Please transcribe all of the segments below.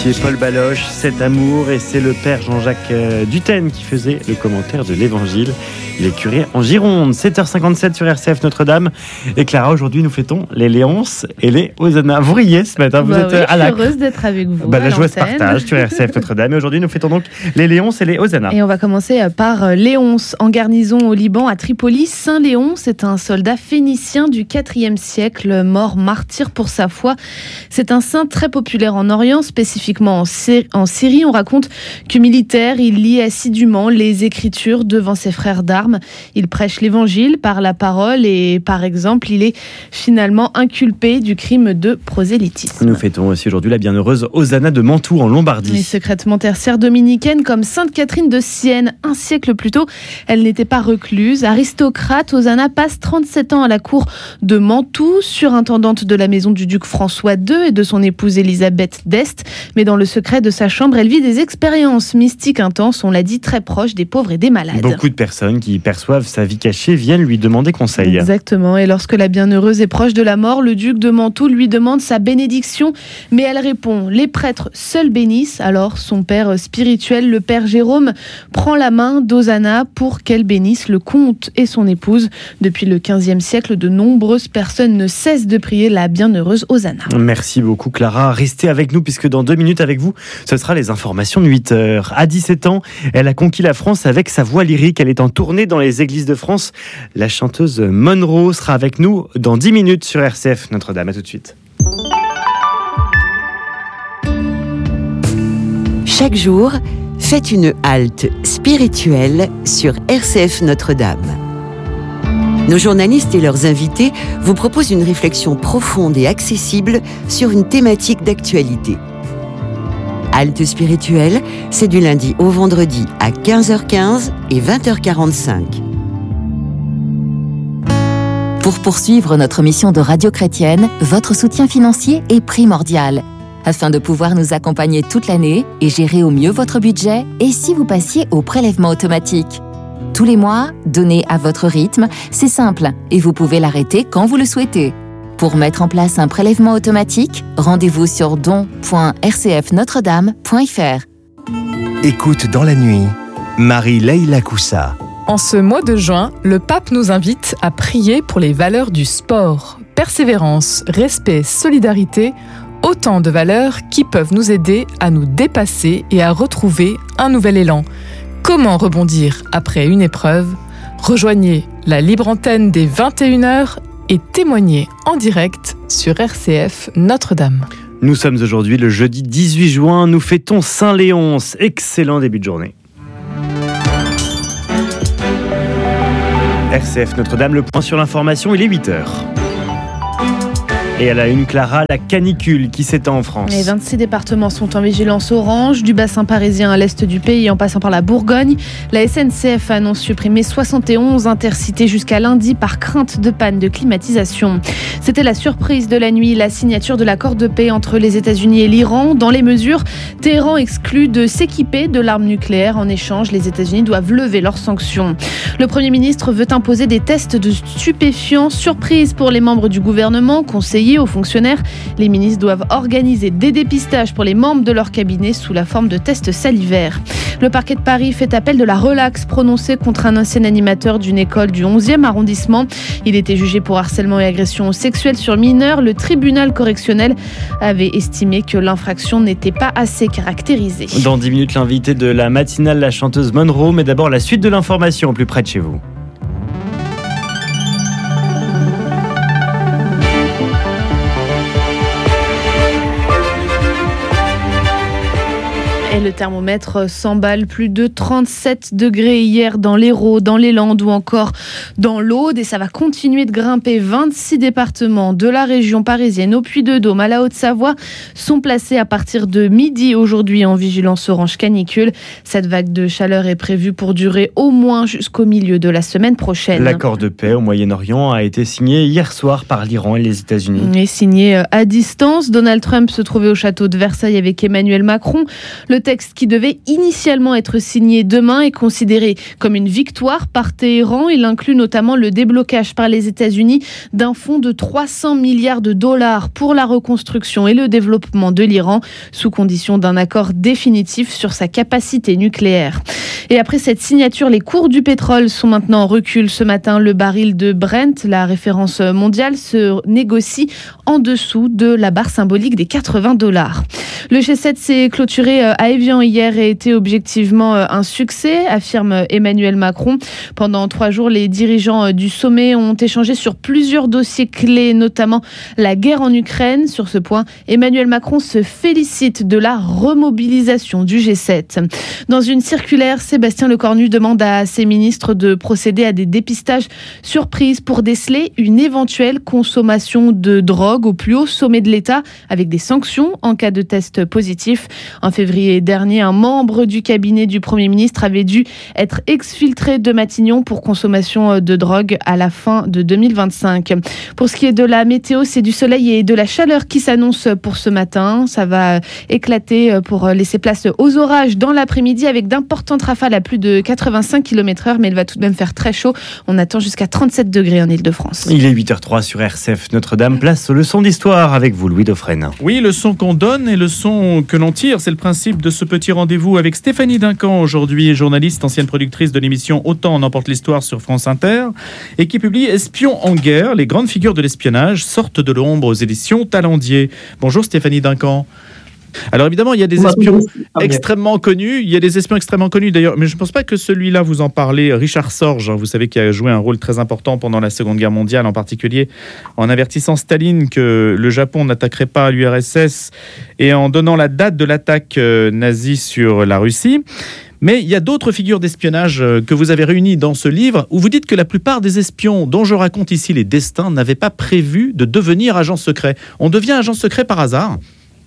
signé Paul Baloche, Cet amour, et c'est le père Jean-Jacques Dutène qui faisait le commentaire de l'Évangile. Il est curé en Gironde. 7h57 sur RCF Notre-Dame. Et Clara, aujourd'hui nous fêtons les Léonces et les Hosanna. Vous riez ce matin, vous êtes à la... Je suis heureuse d'être avec vous. La joie se partage sur RCF Notre-Dame. Et aujourd'hui nous fêtons donc les Léonces et les Hosanna. Et on va commencer par Léonce, en garnison au Liban à Tripoli. Saint Léon, c'est un soldat phénicien du IVe siècle, mort martyr pour sa foi. C'est un saint très populaire en Orient, spécifiquement en Syrie. On raconte que militaire, il lit assidûment les Écritures devant ses frères d'armes. Il prêche l'Évangile par la parole et, par exemple, il est finalement inculpé du crime de prosélytisme. Nous fêtons aussi aujourd'hui la bienheureuse Hosanna de Mantoue en Lombardie. Et secrètement tertiaire dominicaine comme Sainte Catherine de Sienne, un siècle plus tôt, elle n'était pas recluse. Aristocrate, Hosanna passe 37 ans à la cour de Mantoue, surintendante de la maison du duc François II et de son épouse Élisabeth d'Este. Mais dans le secret de sa chambre, elle vit des expériences mystiques intenses, on l'a dit, très proches des pauvres et des malades. Beaucoup de personnes qui perçoivent sa vie cachée viennent lui demander conseil. Exactement, et lorsque la bienheureuse est proche de la mort, le duc de Mantoue lui demande sa bénédiction, mais elle répond: les prêtres seuls bénissent. Alors son père spirituel, le père Jérôme, prend la main d'Hosanna pour qu'elle bénisse le comte et son épouse. Depuis le XVe siècle, de nombreuses personnes ne cessent de prier la bienheureuse Hosanna. Merci beaucoup Clara, restez avec nous puisque dans 2 minutes avec vous, ce sera les informations de 8h. À 17 ans, elle a conquis la France avec sa voix lyrique, elle est en tournée dans les églises de France. La chanteuse Monroe sera avec nous dans 10 minutes sur RCF Notre-Dame. À tout de suite. Chaque jour, faites une halte spirituelle sur RCF Notre-Dame. Nos journalistes et leurs invités vous proposent une réflexion profonde et accessible sur une thématique d'actualité. Halte spirituelle, c'est du lundi au vendredi à 15h15 et 20h45. Pour poursuivre notre mission de radio chrétienne, votre soutien financier est primordial. Afin de pouvoir nous accompagner toute l'année et gérer au mieux votre budget, et si vous passiez au prélèvement automatique ? Tous les mois, donnez à votre rythme, c'est simple et vous pouvez l'arrêter quand vous le souhaitez. Pour mettre en place un prélèvement automatique, rendez-vous sur don.rcfnotredame.fr. Écoute dans la nuit, Marie-Leila Koussa. En ce mois de juin, le pape nous invite à prier pour les valeurs du sport. Persévérance, respect, solidarité, autant de valeurs qui peuvent nous aider à nous dépasser et à retrouver un nouvel élan. Comment rebondir après une épreuve ? Rejoignez la libre antenne des 21h et témoignez en direct sur RCF Notre-Dame. Nous sommes aujourd'hui le jeudi 18 juin, nous fêtons Saint-Léonce. Excellent début de journée. RCF Notre-Dame, le point sur l'information, il est 8h. Et à la une, Clara, la canicule qui s'étend en France. Les 26 départements sont en vigilance orange, du bassin parisien à l'est du pays en passant par la Bourgogne. La SNCF annonce supprimer 71 intercités jusqu'à lundi par crainte de panne de climatisation. C'était la surprise de la nuit, la signature de l'accord de paix entre les États-Unis et l'Iran. Dans les mesures, Téhéran exclut de s'équiper de l'arme nucléaire. En échange, les États-Unis doivent lever leurs sanctions. Le Premier ministre veut imposer des tests de stupéfiants. Surprise pour les membres du gouvernement, conseillers aux fonctionnaires. Les ministres doivent organiser des dépistages pour les membres de leur cabinet sous la forme de tests salivaires. Le parquet de Paris fait appel de la relaxe prononcée contre un ancien animateur d'une école du 11e arrondissement. Il était jugé pour harcèlement et agression sexuelle sur mineurs. Le tribunal correctionnel avait estimé que l'infraction n'était pas assez caractérisée. Dans 10 minutes, l'invité de la matinale, la chanteuse Monroe, mais d'abord la suite de l'information au plus près de chez vous. Et le thermomètre s'emballe, plus de 37 degrés hier dans l'Hérault, dans les Landes ou encore dans l'Aude. Et ça va continuer de grimper. 26 départements de la région parisienne au Puy-de-Dôme, à la Haute-Savoie, sont placés à partir de midi aujourd'hui en vigilance orange canicule. Cette vague de chaleur est prévue pour durer au moins jusqu'au milieu de la semaine prochaine. L'accord de paix au Moyen-Orient a été signé hier soir par l'Iran et les États-Unis. Et signé à distance. Donald Trump se trouvait au château de Versailles avec Emmanuel Macron. Le Le texte qui devait initialement être signé demain est considéré comme une victoire par Téhéran. Il inclut notamment le déblocage par les États-Unis d'un fonds de 300 milliards de dollars pour la reconstruction et le développement de l'Iran, sous condition d'un accord définitif sur sa capacité nucléaire. Et après cette signature, les cours du pétrole sont maintenant en recul. Ce matin, le baril de Brent, la référence mondiale, se négocie en dessous de la barre symbolique des $80. Le G7 s'est clôturé à Évian hier et était objectivement un succès, affirme Emmanuel Macron. Pendant 3 jours, les dirigeants du sommet ont échangé sur plusieurs dossiers clés, notamment la guerre en Ukraine. Sur ce point, Emmanuel Macron se félicite de la remobilisation du G7. Dans une circulaire, Sébastien Lecornu demande à ses ministres de procéder à des dépistages surprises pour déceler une éventuelle consommation de drogue au plus haut sommet de l'État, avec des sanctions en cas de test positif. En février dernier, un membre du cabinet du Premier ministre avait dû être exfiltré de Matignon pour consommation de drogue à la fin de 2025. Pour ce qui est de la météo, c'est du soleil et de la chaleur qui s'annoncent pour ce matin. Ça va éclater pour laisser place aux orages dans l'après-midi avec d'importantes rafales à plus de 85 km/h, mais il va tout de même faire très chaud. On attend jusqu'à 37 degrés en Île-de-France. Il est 8h03 sur RCF Notre-Dame. Place aux leçons d'histoire avec vous, Louis Dauphren. Oui, le son qu'on donne et le son que l'on tire, c'est le principe de ce petit rendez-vous avec Stéphanie Duncan, aujourd'hui journaliste, ancienne productrice de l'émission Autant en emporte l'histoire sur France Inter, et qui publie Espions en guerre, les grandes figures de l'espionnage sortent de l'ombre aux éditions Talendier. Bonjour Stéphanie Duncan. Alors évidemment, il y a des espions extrêmement connus. Il y a des espions extrêmement connus d'ailleurs, mais je ne pense pas que celui-là vous en parlez. Richard Sorge, vous savez, qui a joué un rôle très important pendant la Seconde Guerre mondiale, en particulier en avertissant Staline que le Japon n'attaquerait pas l'URSS et en donnant la date de l'attaque nazie sur la Russie. Mais il y a d'autres figures d'espionnage que vous avez réunies dans ce livre, où vous dites que la plupart des espions dont je raconte ici les destins n'avaient pas prévu de devenir agents secrets. On devient agent secret par hasard ?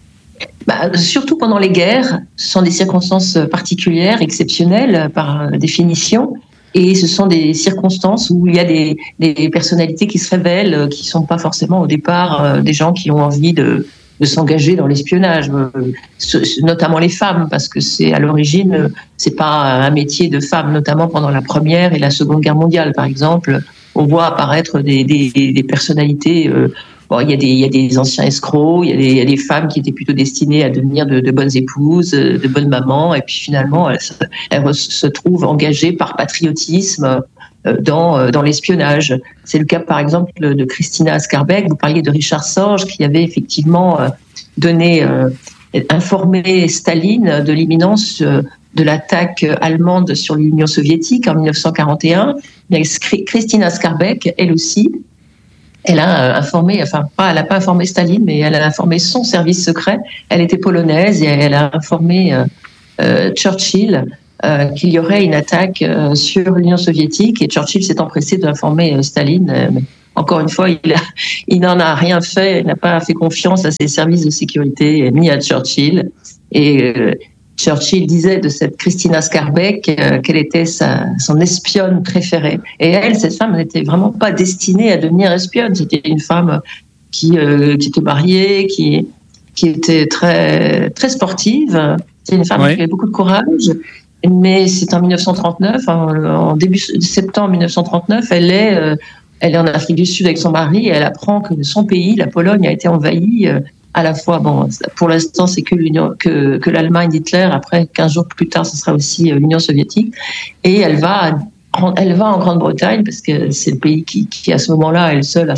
Surtout pendant les guerres, ce sont des circonstances particulières, exceptionnelles par définition, et ce sont des circonstances où il y a des personnalités qui se révèlent, qui ne sont pas forcément au départ des gens qui ont envie de s'engager dans l'espionnage, notamment les femmes, parce que c'est à l'origine, c'est pas un métier de femme, notamment pendant la Première et la Seconde Guerre mondiale, par exemple. On voit apparaître des personnalités. Il y a des anciens escrocs, il y a des femmes qui étaient plutôt destinées à devenir de bonnes épouses, de bonnes mamans, et puis finalement, elles se trouvent engagées par patriotisme dans l'espionnage. C'est le cas, par exemple, de Christina Skarbek. Vous parliez de Richard Sorge, qui avait effectivement informé Staline de l'imminence de l'attaque allemande sur l'Union soviétique en 1941. Mais Christina Skarbek, elle aussi, elle a informé, elle n'a pas informé Staline, mais elle a informé son service secret. Elle était polonaise et elle a informé Churchill qu'il y aurait une attaque sur l'Union soviétique, et Churchill s'est empressé d'informer Staline. Encore une fois, il n'en a rien fait, il n'a pas fait confiance à ses services de sécurité ni à Churchill. Et Churchill disait de cette Christina Skarbek qu'elle était son espionne préférée. Et elle, cette femme, n'était vraiment pas destinée à devenir espionne. C'était une femme qui était mariée, qui était très, très sportive. C'était une femme qui avait beaucoup de courage. Mais c'est en 1939, en début septembre 1939, elle est en Afrique du Sud avec son mari et elle apprend que son pays, la Pologne, a été envahi. À la fois, pour l'instant, c'est que l'Allemagne d'Hitler. Après, 15 jours plus tard, ce sera aussi l'Union soviétique. Et elle va en Grande-Bretagne parce que c'est le pays qui à ce moment-là, est le seul à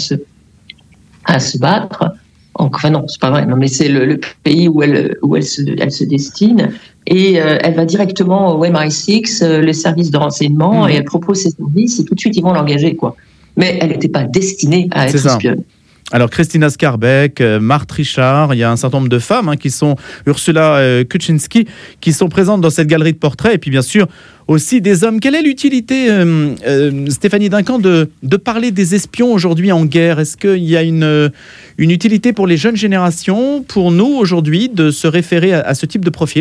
se battre. Enfin non, c'est pas vrai. Non, mais c'est le pays où elle se destine. Et elle va directement au MI6, les services de renseignement, et elle propose ses services. Et tout de suite, ils vont l'engager, quoi. Mais elle n'était pas destinée à être espionne. Alors, Christina Skarbek, Marthe Richard, il y a un certain nombre de femmes qui sont, Ursula Kuczynski, qui sont présentes dans cette galerie de portraits, et puis bien sûr aussi des hommes. Quelle est l'utilité, Stéphanie Duncan, de parler des espions aujourd'hui en guerre ? Est-ce qu'il y a une utilité pour les jeunes générations, pour nous aujourd'hui, de se référer à ce type de profil ?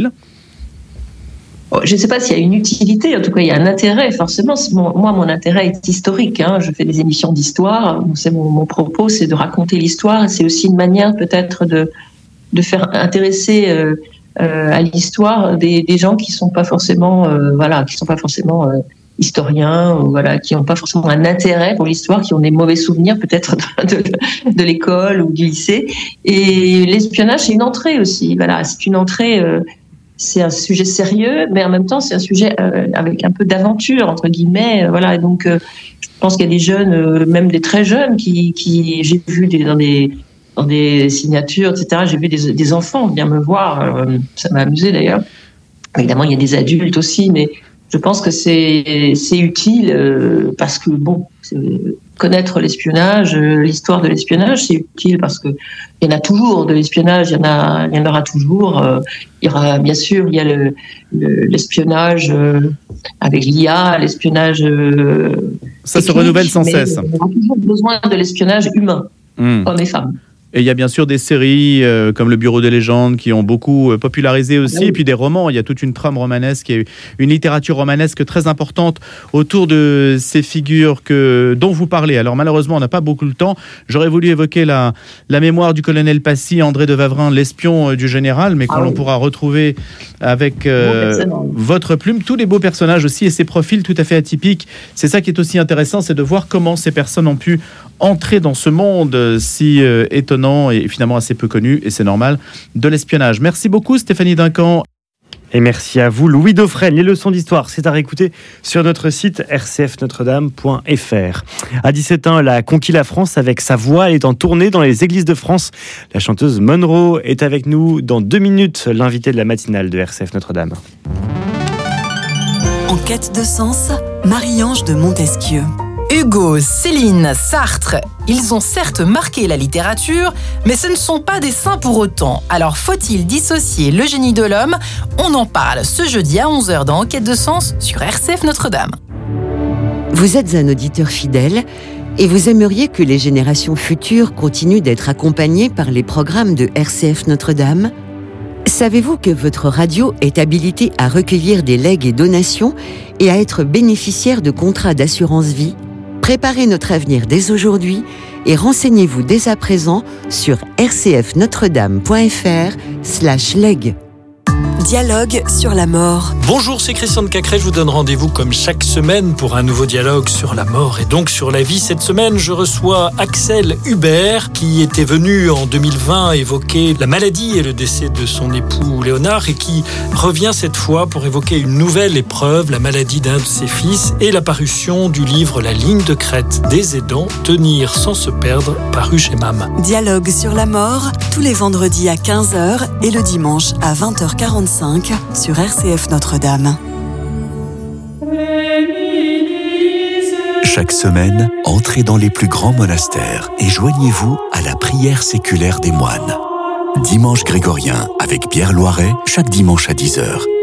Je ne sais pas s'il y a une utilité, en tout cas il y a un intérêt, forcément. Moi, mon intérêt est historique, je fais des émissions d'histoire, c'est mon propos, c'est de raconter l'histoire, et c'est aussi une manière peut-être de faire intéresser à l'histoire des gens qui sont pas forcément historiens, ou qui n'ont pas forcément un intérêt pour l'histoire, qui ont des mauvais souvenirs peut-être de l'école ou du lycée. Et l'espionnage, c'est une entrée aussi. C'est une entrée. C'est un sujet sérieux, mais en même temps, c'est un sujet avec un peu d'aventure entre guillemets. Et donc, je pense qu'il y a des jeunes, même des très jeunes, qui j'ai vu dans des signatures, etc. J'ai vu des enfants venir me voir. Ça m'a amusé d'ailleurs. Évidemment, il y a des adultes aussi, mais je pense que c'est utile parce que connaître l'espionnage, l'histoire de l'espionnage, c'est utile parce que il y en a toujours de l'espionnage, il y en aura toujours. Il y aura bien sûr, il y a l'espionnage avec l'IA, l'espionnage. Ça se renouvelle sans cesse. On a toujours besoin de l'espionnage humain, hommes et femmes. Et il y a bien sûr des séries comme Le Bureau des légendes qui ont beaucoup popularisé aussi, et puis des romans. Il y a toute une trame romanesque et une littérature romanesque très importante autour de ces figures dont vous parlez. Alors malheureusement, on n'a pas beaucoup de temps. J'aurais voulu évoquer la mémoire du colonel Passy, André de Wavrin, l'espion du général, mais qu'on pourra retrouver avec votre plume. Tous les beaux personnages aussi et ces profils tout à fait atypiques. C'est ça qui est aussi intéressant, c'est de voir comment ces personnes ont pu entrer dans ce monde si étonnant et finalement assez peu connu, et c'est normal, de l'espionnage. Merci beaucoup Stéphanie Duncan. Et merci à vous Louis Dauphren. Les leçons d'histoire, c'est à réécouter sur notre site rcfnotredame.fr. À 17 ans, elle a conquis la France avec sa voix. Elle est en tournée dans les églises de France. La chanteuse Monroe est avec nous dans 2 minutes, l'invitée de la matinale de RCF Notre-Dame. En quête de sens, Marie-Ange de Montesquieu. Hugo, Céline, Sartre, ils ont certes marqué la littérature, mais ce ne sont pas des saints pour autant. Alors faut-il dissocier le génie de l'homme ? On en parle ce jeudi à 11h dans Enquête de sens sur RCF Notre-Dame. Vous êtes un auditeur fidèle et vous aimeriez que les générations futures continuent d'être accompagnées par les programmes de RCF Notre-Dame ? Savez-vous que votre radio est habilitée à recueillir des legs et donations et à être bénéficiaire de contrats d'assurance vie ? Préparez notre avenir dès aujourd'hui et renseignez-vous dès à présent sur rcfnotredame.fr/leg. Dialogue sur la mort. Bonjour, c'est Christian de Cacré. Je vous donne rendez-vous comme chaque semaine pour un nouveau dialogue sur la mort et donc sur la vie. Cette semaine, je reçois Axel Hubert qui était venu en 2020 évoquer la maladie et le décès de son époux Léonard et qui revient cette fois pour évoquer une nouvelle épreuve, la maladie d'un de ses fils et la parution du livre La ligne de crête des aidants, tenir sans se perdre, paru chez MAM. Dialogue sur la mort, tous les vendredis à 15h et le dimanche à 20h45 sur RCF Notre-Dame. Chaque semaine, entrez dans les plus grands monastères et joignez-vous à la prière séculaire des moines. Dimanche grégorien avec Pierre Loiret, chaque dimanche à 10h.